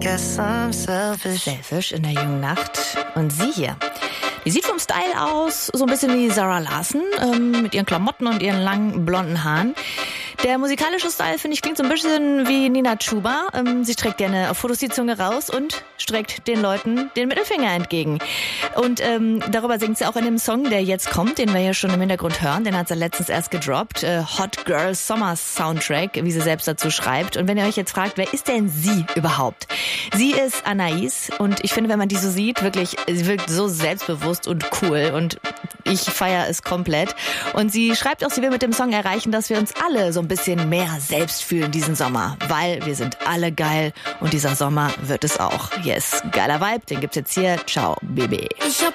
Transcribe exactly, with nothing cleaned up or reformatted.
guess I'm selfish. Selfish in der jungen Nacht. Und sie hier, die sieht vom Style aus so ein bisschen wie Zara Larsson, ähm, mit ihren Klamotten und ihren langen blonden Haaren. Der musikalische Style, finde ich, klingt so ein bisschen wie Nina Chuba. Ähm, sie streckt gerne auf Fotos die Zunge raus und streckt den Leuten den Mittelfinger entgegen. Und ähm, darüber singt sie auch in dem Song, der jetzt kommt, den wir hier schon im Hintergrund hören. Den hat sie letztens erst gedroppt. Äh, Hot Girl Summer Soundtrack, wie sie selbst dazu schreibt. Und wenn ihr euch jetzt fragt, wer ist denn sie überhaupt? Sie ist Anais und ich finde, wenn man die so sieht, wirklich, sie wirkt so selbstbewusst und cool und ich feiere es komplett. Und sie schreibt auch, sie will mit dem Song erreichen, dass wir uns alle so ein bisschen mehr selbst fühlen diesen Sommer, weil wir sind alle geil und dieser Sommer wird es auch. Yes, geiler Vibe, den gibt's jetzt hier. Ciao, Baby. Ich hab